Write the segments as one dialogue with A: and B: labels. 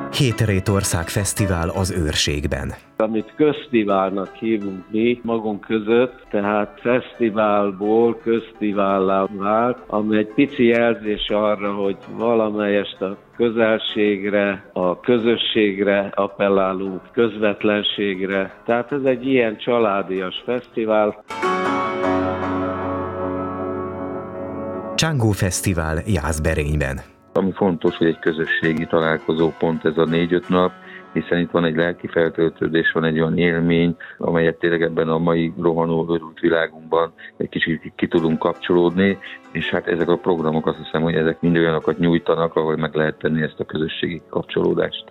A: Hétrétország Fesztivál az Őrségben.
B: Amit köztiválnak hívunk mi magunk között, tehát fesztiválból köztivállá vált, ami egy pici jelzés arra, hogy valamelyest a közelségre, a közösségre appellálunk, közvetlenségre. Tehát ez egy ilyen családias fesztivál.
A: Csángó Fesztivál Jászberényben.
C: Ami fontos, hogy egy közösségi találkozópont ez a 4-5 nap, hiszen itt van egy lelki feltöltődés, van egy olyan élmény, amelyet tényleg ebben a mai rohanó örült világunkban egy kicsit ki tudunk kapcsolódni, és hát ezek a programok azt hiszem, hogy ezek mind olyanokat nyújtanak, ahol meg lehet tenni ezt a közösségi kapcsolódást.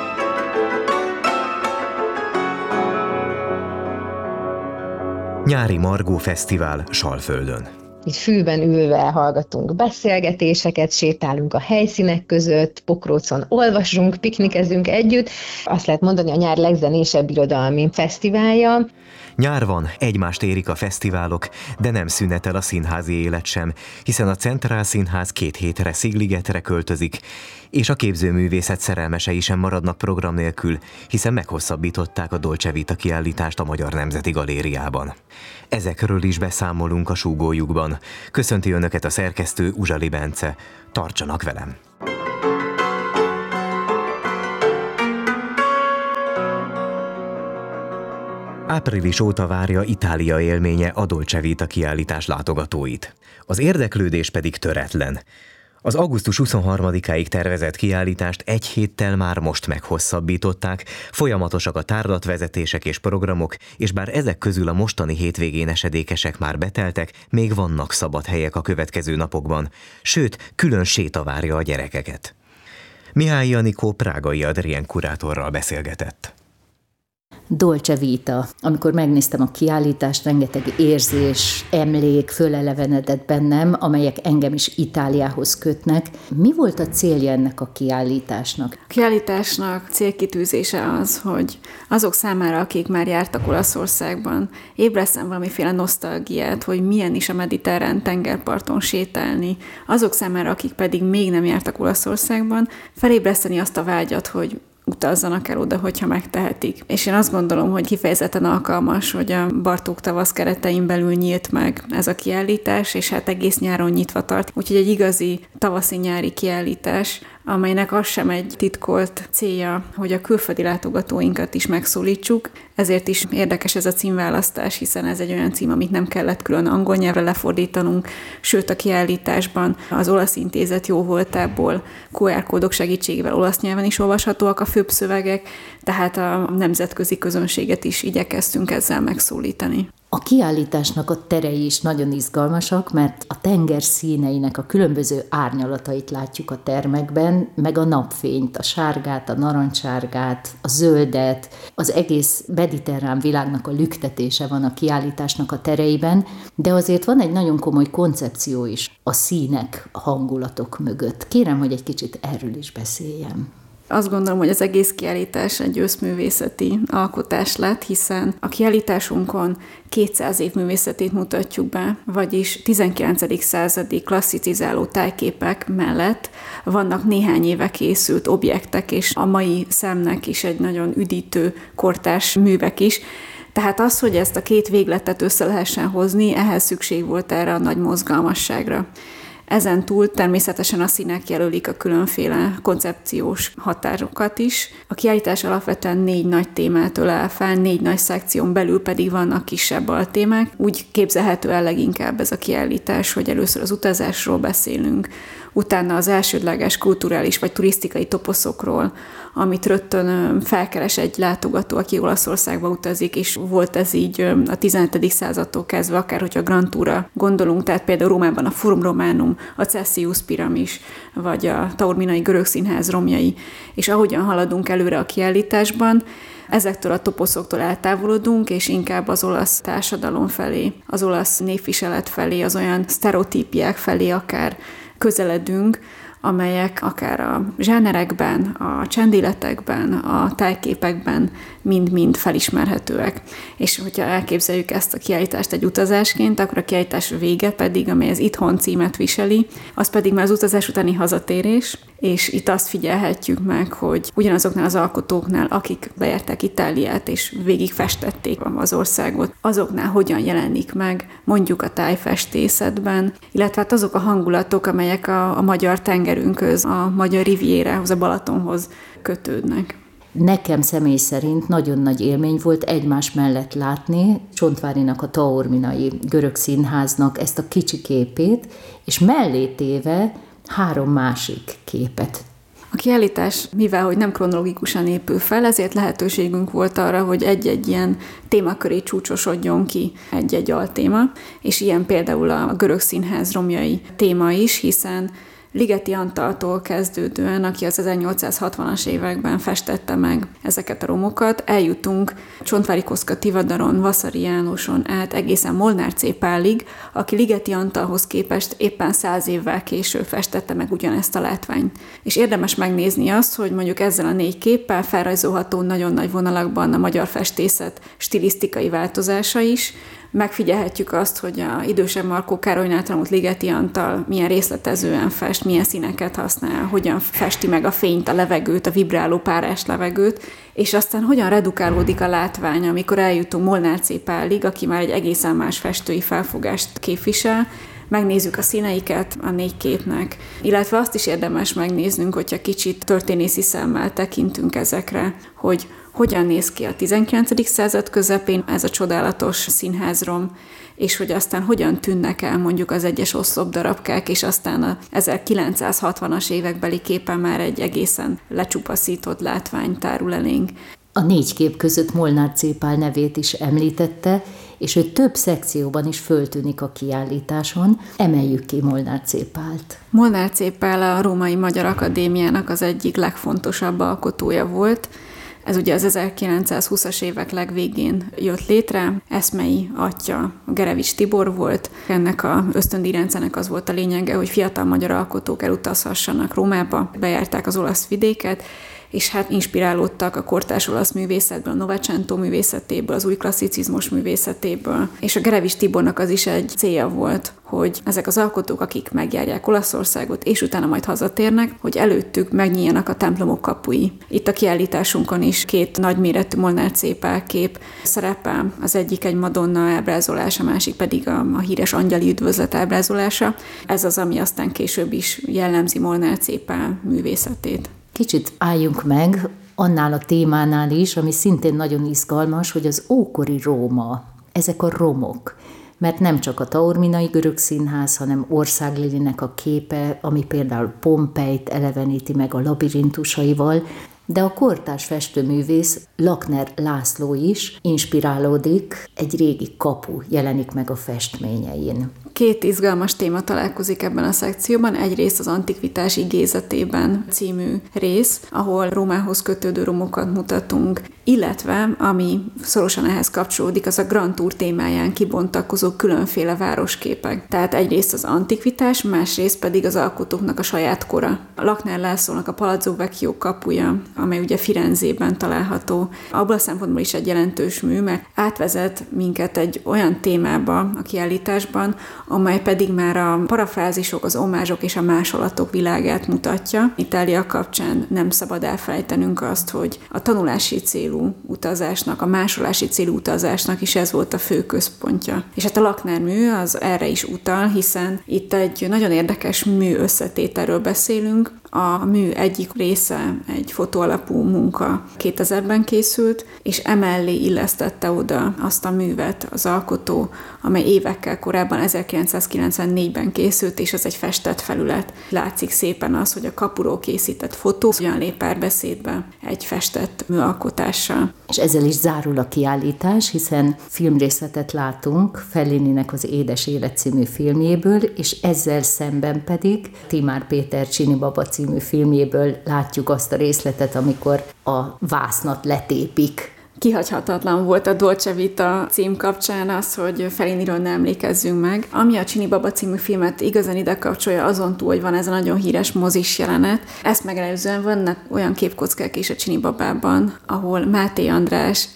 A: Nyári Margó Fesztivál Salföldön.
D: Itt fűben ülve hallgatunk beszélgetéseket, sétálunk a helyszínek között, pokrócon olvasunk, piknikezünk együtt. Azt lehet mondani, a nyár legzenésebb irodalmi fesztiválja.
A: Nyár van, egymást érik a fesztiválok, de nem szünetel a színházi élet sem, hiszen a Centrál Színház 2 hétre Szigligetre költözik, és a képzőművészet szerelmesei sem maradnak program nélkül, hiszen meghosszabbították a Dolce Vita kiállítást a Magyar Nemzeti Galériában. Ezekről is beszámolunk a Súgólyukban. Köszönti Önöket a szerkesztő Uzsali Bence. Tartsanak velem! Április óta várja Itália élménye a Dolce Vita kiállítás látogatóit. Az érdeklődés pedig töretlen. Az augusztus 23-áig tervezett kiállítást 1 héttel már most meghosszabbították, folyamatosak a tárlatvezetések és programok, és bár ezek közül a mostani hétvégén esedékesek már beteltek, még vannak szabad helyek a következő napokban, sőt, külön séta várja a gyerekeket. Mihály Janikó prágai Adrien kurátorral beszélgetett.
E: Dolce Vita. Amikor megnéztem a kiállítást, rengeteg érzés, emlék fölelevenedett bennem, amelyek engem is Itáliához kötnek. Mi volt a célja ennek a kiállításnak?
F: A kiállításnak célkitűzése az, hogy azok számára, akik már jártak Olaszországban, ébresztem valamiféle nosztalgiát, hogy milyen is a mediterrán tengerparton sétálni. Azok számára, akik pedig még nem jártak Olaszországban, felébreszteni azt a vágyat, hogy utazzanak el oda, hogyha megtehetik. És én azt gondolom, hogy kifejezetten alkalmas, hogy a Bartók tavasz keretein belül nyílt meg ez a kiállítás, és hát egész nyáron nyitva tart. Úgyhogy egy igazi tavaszi-nyári kiállítás, amelynek az sem egy titkolt célja, hogy a külföldi látogatóinkat is megszólítsuk. Ezért is érdekes ez a címválasztás, hiszen ez egy olyan cím, amit nem kellett külön angol nyelvre lefordítanunk, sőt a kiállításban az Olasz Intézet jóvoltából QR kódok segítségével olasz nyelven is olvashatóak a főbb szövegek, tehát a nemzetközi közönséget is igyekeztünk ezzel megszólítani.
E: A kiállításnak a terei is nagyon izgalmasak, mert a tenger színeinek a különböző árnyalatait látjuk a termekben, meg a napfényt, a sárgát, a narancssárgát, a zöldet, az egész mediterrán világnak a lüktetése van a kiállításnak a tereiben, de azért van egy nagyon komoly koncepció is a színek, a hangulatok mögött. Kérem, hogy egy kicsit erről is beszéljem.
F: Azt gondolom, hogy az egész kiállítás egy összművészeti alkotás lett, hiszen a kiállításunkon 200 év művészetét mutatjuk be, vagyis 19. századi klasszicizáló tájképek mellett vannak néhány éve készült objektek, és a mai szemnek is egy nagyon üdítő kortárs művek is. Tehát az, hogy ezt a 2 végletet össze lehessen hozni, ehhez szükség volt erre a nagy mozgalmasságra. Ezen túl természetesen a színek jelölik a különféle koncepciós határokat is. A kiállítás alapvetően 4 nagy témát ölel fel, 4 nagy szekción belül pedig vannak kisebb altémák. Úgy képzelhető el leginkább ez a kiállítás, hogy először az utazásról beszélünk, utána az elsődleges kulturális vagy turisztikai toposzokról, amit rögtön felkeres egy látogató, aki Olaszországba utazik, és volt ez így a 15. századtól kezdve, akár hogyha Grand Tourra gondolunk, tehát például Rómában a Forum Romanum, a Cessius piramis, vagy a Taorminai Görög Színház romjai, és ahogyan haladunk előre a kiállításban, ezektől a toposzoktól eltávolodunk, és inkább az olasz társadalom felé, az olasz névviselet felé, az olyan sztereotípiák felé akár közeledünk, amelyek akár a zsánerekben, a csendéletekben, a tájképekben mind-mind felismerhetőek. És hogyha elképzeljük ezt a kiállítást egy utazásként, akkor a kiállítás vége pedig, amely az Itthon címet viseli, az pedig már az utazás utáni hazatérés, és itt azt figyelhetjük meg, hogy ugyanazoknál az alkotóknál, akik bejárták Itáliát és végigfestették az országot, azoknál hogyan jelenik meg mondjuk a tájfestészetben, illetve hát azok a hangulatok, amelyek a magyar tengerünkhöz, a magyar riviérához, a Balatonhoz kötődnek.
E: Nekem személy szerint nagyon nagy élmény volt egymás mellett látni Csontvárinak, a Taorminai Görög Színháznak ezt a kicsi képét, és mellé téve 3 másik képet.
F: A kiállítás, mivel hogy nem kronológikusan épül fel, ezért lehetőségünk volt arra, hogy egy-egy ilyen témaköré csúcsosodjon ki egy-egy altéma, és ilyen például a Görög Színház romjai téma is, hiszen Ligeti Antaltól kezdődően, aki az 1860-as években festette meg ezeket a romokat, eljutunk Csontváry Kosztka Tivadaron, Vasari Jánoson át egészen Molnár C. Pálig, aki Ligeti Antalhoz képest éppen 100 évvel később festette meg ugyanezt a látványt. És érdemes megnézni azt, hogy mondjuk ezzel a 4 képpel felrajzolható nagyon nagy vonalakban a magyar festészet stilisztikai változása is. Megfigyelhetjük azt, hogy a idősebb Markó Károlynál tanult Ligeti Antal milyen részletezően fest, milyen színeket használ, hogyan festi meg a fényt, a levegőt, a vibráló párás levegőt, és aztán hogyan redukálódik a látvány, amikor eljutunk Molnár C. Pálig, aki már egy egészen más festői felfogást képvisel. Megnézzük a színeiket a 4 képnek, illetve azt is érdemes megnéznünk, hogyha kicsit történészi szemmel tekintünk ezekre, hogy hogyan néz ki a 19. század közepén ez a csodálatos színházrom, és hogy aztán hogyan tűnnek el mondjuk az egyes oszlopdarabkák, és aztán a 1960-as évekbeli képen már egy egészen lecsupaszított látvány tárul elénk.
E: A 4 kép között Molnár C. Pál nevét is említette, és ő több szekcióban is föltűnik a kiállításon. Emeljük ki Molnár C. Pált.
F: Molnár C. Pál a Római Magyar Akadémiának az egyik legfontosabb alkotója volt. Ez ugye az 1920-as évek legvégén jött létre. Eszmei atya Gerevics Tibor volt. Ennek a ösztöndíjrendszernek az volt a lényege, hogy fiatal magyar alkotók elutazhassanak Rómába, bejárták az olasz vidéket, és hát inspirálódtak a kortárs olasz művészetből, a Novecento művészetéből, az új klasszicizmus művészetéből. És a Gerevics Tibornak az is egy célja volt, hogy ezek az alkotók, akik megjárják Olaszországot, és utána majd hazatérnek, hogy előttük megnyíljanak a templomok kapui. Itt a kiállításunkon is 2 nagyméretű Molnár C. Pál kép szerepel. Az egyik egy Madonna ábrázolása, a másik pedig a híres angyali üdvözlet ábrázolása. Ez az, ami aztán később is jellemzi Molnár C. Pál művészetét.
E: Kicsit álljunk meg annál a témánál is, ami szintén nagyon izgalmas, hogy az ókori Róma, ezek a romok, mert nem csak a Taorminai Görög Színház, hanem Országlilinek a képe, ami például Pompejt eleveníti meg a labirintusaival, de a kortárs festőművész Lakner László is inspirálódik, egy régi kapu jelenik meg a festményein.
F: 2 izgalmas téma találkozik ebben a szekcióban. Egyrészt az Antikvitás igézetében című rész, ahol Rómához kötődő romokat mutatunk, illetve, ami szorosan ehhez kapcsolódik, az a Grand Tour témáján kibontakozó különféle városképek. Tehát egyrészt az antikvitás, másrészt pedig az alkotóknak a saját kora. A Lakner Lászlónak a Palazzo Vecchio kapuja, amely ugye Firenzében található, abban a szempontból is egy jelentős mű, mert átvezet minket egy olyan témába a kiállításban, amely pedig már a parafrázisok, az omázsok és a másolatok világát mutatja. Itália kapcsán nem szabad elfelejtenünk azt, hogy a tanulási célú utazásnak, a másolási célú utazásnak is ez volt a fő központja. És hát a Lakner mű az erre is utal, hiszen itt egy nagyon érdekes mű összetételről beszélünk. A mű egyik része egy fotóalapú munka 2000-ben készült, és emellé illesztette oda azt a művet az alkotó, amely évekkel korábban 1994-ben készült, és ez egy festett felület. Látszik szépen az, hogy a kapuról készített fotó hogyan lép párbeszédbe egy festett műalkotással.
E: És ezzel is zárul a kiállítás, hiszen filmrészletet látunk Fellininek az Édes élet című filmjéből, és ezzel szemben pedig Timár Péter Csini baba című filmjéből látjuk azt a részletet, amikor a vásznat letépik
F: Kihagyhatatlan volt a Dolce Vita cím kapcsán az, hogy Felliniről ne emlékezzünk meg. Ami a Csini Baba című filmet igazán ide kapcsolja, azon túl, hogy van ez a nagyon híres mozis jelenet. Ezt megelőzően vannak olyan képkockák is a Csini Babában, ahol Máté András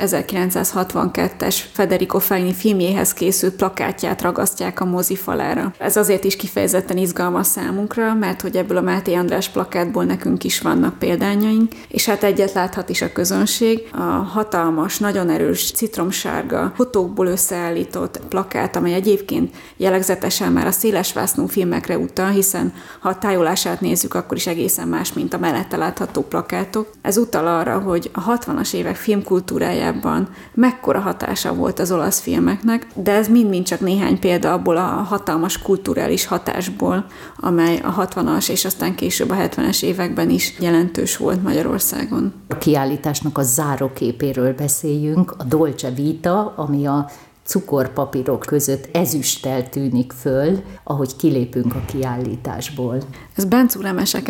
F: 1962-es Federico Fellini filmjéhez készült plakátját ragasztják a mozi falára. Ez azért is kifejezetten izgalmas számunkra, mert hogy ebből a Máté András plakátból nekünk is vannak példányaink, és hát egyet láthat is a közönség. A hatalmas, nagyon erős citromsárga fotókból összeállított plakát, amely egyébként jellegzetesen már a szélesvásznú filmekre utal, hiszen ha a tájolását nézzük, akkor is egészen más, mint a mellette látható plakátok. Ez utal arra, hogy a 60-as évek filmkultúrájában mekkora hatása volt az olasz filmeknek, de ez mind-mind csak néhány példa abból a hatalmas kulturális hatásból, amely a 60-as és aztán később a 70-es években is jelentős volt Magyarországon.
E: A kiállításnak a záróképéről beszéljünk, a Dolce Vita, ami a cukorpapírok között ezüsttel tűnik föl, ahogy kilépünk a kiállításból.
F: Ez Bencúr Emese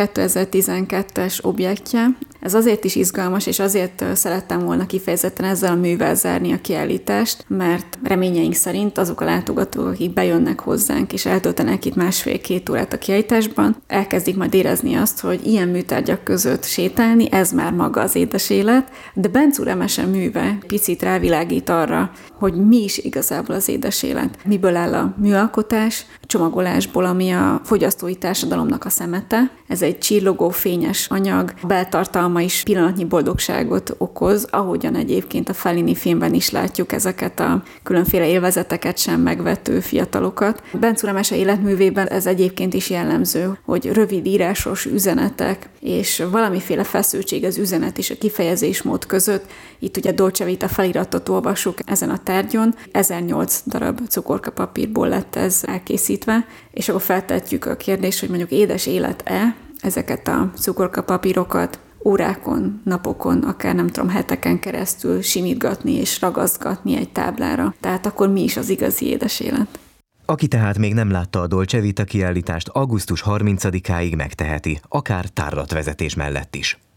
F: 2012-es objektje. Ez azért is izgalmas, és azért szerettem volna kifejezetten ezzel a művel zárni a kiállítást, mert reményeink szerint azok a látogatók, akik bejönnek hozzánk, és eltöltenek itt 1,5-2 órát a kiállításban, elkezdik majd érezni azt, hogy ilyen műtárgyak között sétálni, ez már maga az édes élet, de Bencúr Emese műve picit rávilágít arra, hogy mi is igazából az édes élet. Miből áll a műalkotás? Csomagolásból, ami a fogyasztói társadalomnak a szemete. Ez egy csillogó, fényes anyag, beltartalma is pillanatnyi boldogságot okoz, ahogyan egyébként a Fellini filmben is látjuk ezeket a különféle élvezeteket sem megvető fiatalokat. Bencúr Emese életművében ez egyébként is jellemző, hogy rövid írásos üzenetek és valamiféle feszültség az üzenet és a kifejezésmód között. Itt ugye Dolce Vita feliratot olvassuk ezen a tárgyon. 1008 darab cukorkapapírból lett ez elkészítve, és akkor feltetjük a kérdést, hogy mondjuk édes élet-e ezeket a cukorkapapírokat órákon, napokon, akár nem tudom, heteken keresztül simítgatni és ragaszgatni egy táblára. Tehát akkor mi is az igazi édes élet?
A: Aki tehát még nem látta a Dolce Vita kiállítást, augusztus 30-áig megteheti, akár tárlatvezetés mellett is.